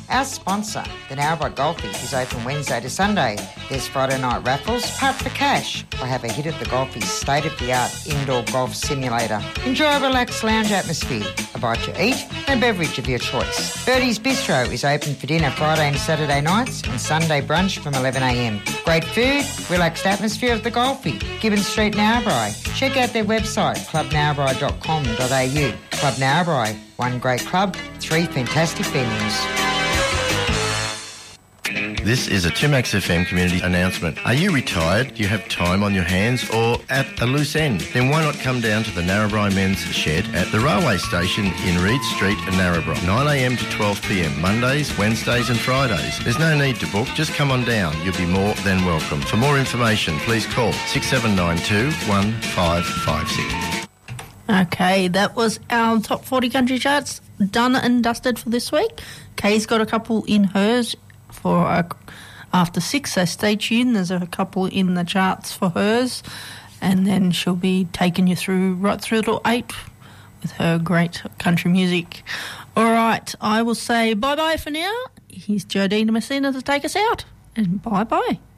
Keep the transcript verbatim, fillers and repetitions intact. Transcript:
Our sponsor, the Narrabri Golfies, is open Wednesday to Sunday. There's Friday night raffles, putt for cash, or have a hit at the Golfies' state-of-the-art indoor golf simulator. Enjoy a relaxed lounge atmosphere, a bite to eat, and a beverage of your choice. Birdie's Bistro is open for dinner Friday and Saturday nights and Sunday brunch from eleven a m. Great food, relaxed atmosphere of the Golfie. Gibbons Street, Narrabri. Check out their website, club narrabri dot com dot a u. Club Narrabri, one great club, three fantastic venues. This is a two Max F M community announcement. Are you retired? Do you have time on your hands or at a loose end? Then why not come down to the Narrabri Men's Shed at the railway station in Reed Street in Narrabri, nine a m to twelve p m, Mondays, Wednesdays and Fridays. There's no need to book, just come on down. You'll be more than welcome. For more information, please call six seven nine two, one five five six. Okay, that was our top forty country charts done and dusted for this week. Kay's got a couple in hers for uh, after six, so stay tuned. There's a couple in the charts for hers, and then she'll be taking you through right through to eight with her great country music. All right, I will say bye-bye for now. Here's Jodina Messina to take us out, and bye-bye.